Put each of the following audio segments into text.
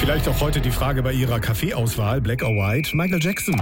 Vielleicht auch heute die Frage bei Ihrer Kaffeeauswahl, Black or White, Michael Jackson.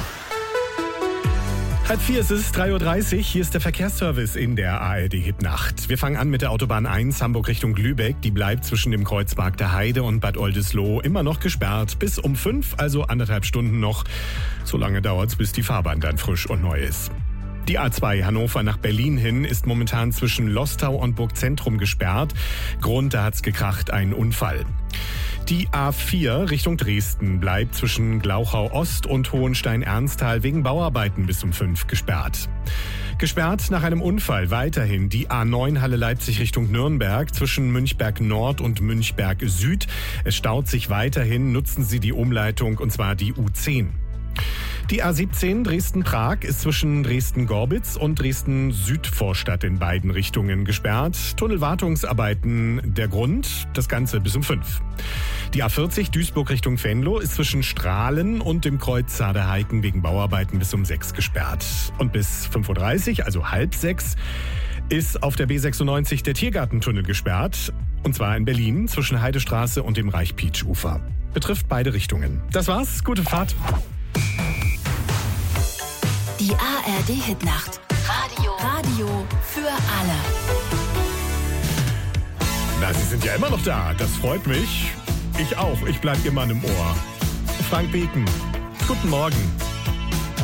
3:30, es ist 3:30 Uhr, hier ist der Verkehrsservice in der ARD-Hit-Nacht. Wir fangen an mit der Autobahn 1 Hamburg Richtung Lübeck. Die bleibt zwischen dem Kreuz Markter Heide und Bad Oldesloe immer noch gesperrt. Bis um 5, also 1,5 Stunden noch. So lange dauert's, bis die Fahrbahn dann frisch und neu ist. Die A2 Hannover nach Berlin hin ist momentan zwischen Lostau und Burgzentrum gesperrt. Grund, da hat's gekracht, ein Unfall. Die A4 Richtung Dresden bleibt zwischen Glauchau Ost und Hohenstein-Ernsthal wegen Bauarbeiten bis um 5 gesperrt. Gesperrt nach einem Unfall weiterhin die A9 Halle Leipzig Richtung Nürnberg zwischen Münchberg Nord und Münchberg Süd. Es staut sich weiterhin, nutzen Sie die Umleitung und zwar die U10. Die A17 Dresden-Prag ist zwischen Dresden-Gorbitz und Dresden-Südvorstadt in beiden Richtungen gesperrt. Tunnelwartungsarbeiten der Grund, das Ganze bis um 5. Die A40 Duisburg Richtung Venlo ist zwischen Strahlen und dem Kreuz Saade-Heiken wegen Bauarbeiten bis um 6 gesperrt. Und bis 5:30 Uhr, also 5:30, ist auf der B96 der Tiergartentunnel gesperrt. Und zwar in Berlin zwischen Heidestraße und dem Reich-Pietsch-Ufer. Betrifft beide Richtungen. Das war's, gute Fahrt. Die ARD-Hit-Nacht. Radio für alle. Na, Sie sind ja immer noch da. Das freut mich. Ich auch. Ich bleib immer im Ohr. Frank Beken. Guten Morgen.